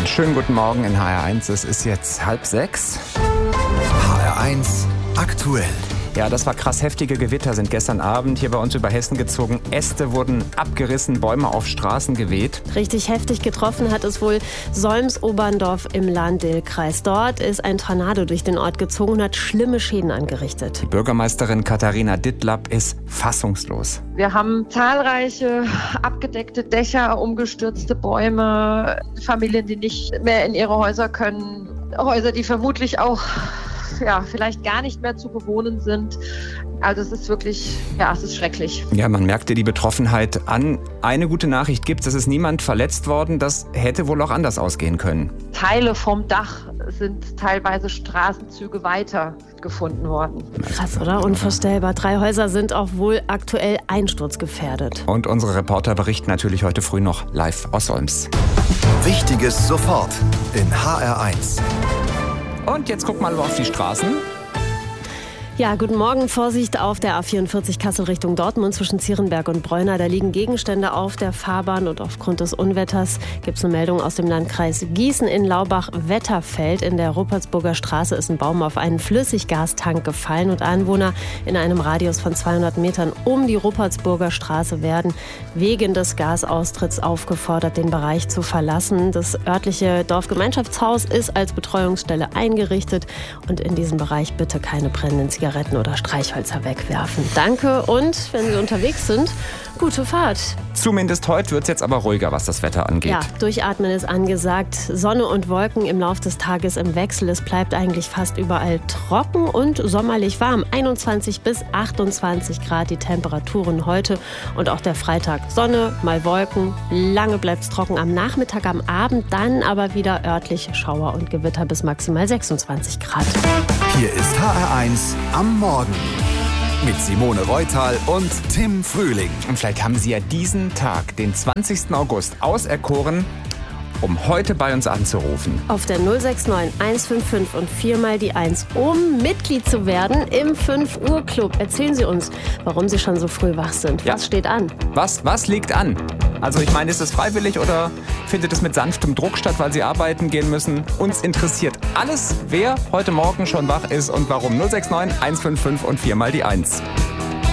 Einen schönen guten Morgen in HR1. Es ist jetzt 5:30. HR1 aktuell. Ja, das war krass. Heftige Gewitter sind gestern Abend hier bei uns über Hessen gezogen. Äste wurden abgerissen, Bäume auf Straßen geweht. Richtig heftig getroffen hat es wohl Solms-Oberndorf im Lahn-Dill-Kreis. Dort ist ein Tornado durch den Ort gezogen und hat schlimme Schäden angerichtet. Die Bürgermeisterin Katharina Dittlapp ist fassungslos. Wir haben zahlreiche abgedeckte Dächer, umgestürzte Bäume, Familien, die nicht mehr in ihre Häuser können, Häuser, die vermutlich auch vielleicht gar nicht mehr zu bewohnen sind. Also es ist wirklich, es ist schrecklich. Ja, man merkte die Betroffenheit an. Eine gute Nachricht gibt es ist niemand verletzt worden. Das hätte wohl auch anders ausgehen können. Teile vom Dach sind teilweise Straßenzüge weiter gefunden worden. Krass, oder? Unvorstellbar. 3 Häuser sind auch wohl aktuell einsturzgefährdet. Und unsere Reporter berichten natürlich heute früh noch live aus Solms. Wichtiges sofort in HR1. Und jetzt guck mal auf die Straßen. Ja, guten Morgen. Vorsicht auf der A44 Kassel Richtung Dortmund zwischen Zierenberg und Breuna. Da liegen Gegenstände auf der Fahrbahn und aufgrund des Unwetters gibt es eine Meldung aus dem Landkreis Gießen in Laubach-Wetterfeld. In der Ruppertsburger Straße ist ein Baum auf einen Flüssiggastank gefallen und Anwohner in einem Radius von 200 Metern um die Ruppertsburger Straße werden wegen des Gasaustritts aufgefordert, den Bereich zu verlassen. Das örtliche Dorfgemeinschaftshaus ist als Betreuungsstelle eingerichtet und in diesem Bereich bitte keine brennenden Zigaretten oder Streichhölzer wegwerfen. Danke und wenn Sie unterwegs sind, gute Fahrt. Zumindest heute wird es jetzt aber ruhiger, was das Wetter angeht. Ja, durchatmen ist angesagt. Sonne und Wolken im Laufe des Tages im Wechsel. Es bleibt eigentlich fast überall trocken und sommerlich warm. 21 bis 28 Grad die Temperaturen heute und auch der Freitag. Sonne, mal Wolken, lange bleibt es trocken am Nachmittag, am Abend, dann aber wieder örtlich Schauer und Gewitter bis maximal 26 Grad. Hier ist HR1 am Morgen mit Simone Reutal und Tim Frühling. Und vielleicht haben Sie ja diesen Tag, den 20. August, auserkoren, um heute bei uns anzurufen. Auf der 069 155 und 4 mal die 1, um Mitglied zu werden im 5 Uhr Club. Erzählen Sie uns, warum Sie schon so früh wach sind. Ja. Was steht an? Was liegt an? Also ich meine, ist es freiwillig oder findet es mit sanftem Druck statt, weil Sie arbeiten gehen müssen? Uns interessiert alles, wer heute Morgen schon wach ist und warum. 069 155 und 4 mal die 1.